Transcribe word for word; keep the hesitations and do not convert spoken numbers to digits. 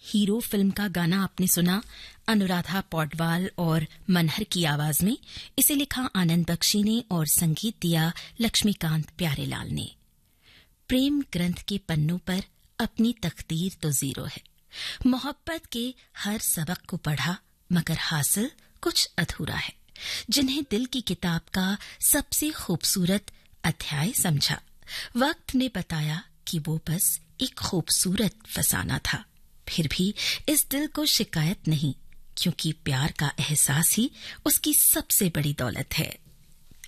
Hero film का गाना आपने सुना अनुराधा पौडवाल और मनहर की आवाज में। इसे लिखा आनंद बख्शी ने और संगीत दिया लक्ष्मीकांत प्यारेलाल ने। प्रेम ग्रंथ के पन्नों पर अपनी तकदीर तो जीरो है। मोहब्बत के हर सबक को पढ़ा मगर हासिल कुछ अधूरा है। जिन्हें दिल की किताब का सबसे खूबसूरत अध्याय समझा, वक्त ने बताया कि वो बस एक खूबसूरत फसाना था। फिर भी इस दिल को शिकायत नहीं, क्योंकि प्यार का एहसास ही उसकी सबसे बड़ी दौलत है।